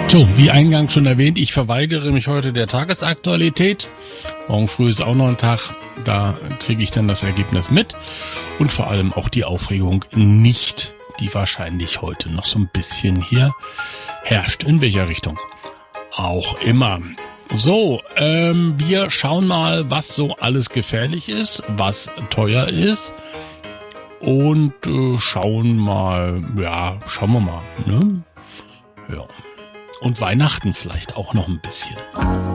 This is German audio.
So, wie eingangs schon erwähnt, ich verweigere mich heute der Tagesaktualität. Morgen früh ist auch noch ein Tag, da kriege ich dann das Ergebnis mit. Und vor allem auch die Aufregung nicht, die wahrscheinlich heute noch so ein bisschen hier herrscht. In welcher Richtung auch immer. So, wir schauen mal, was so alles gefährlich ist, was teuer ist. Und schauen wir mal, ne? Ja. Und Weihnachten vielleicht auch noch ein bisschen.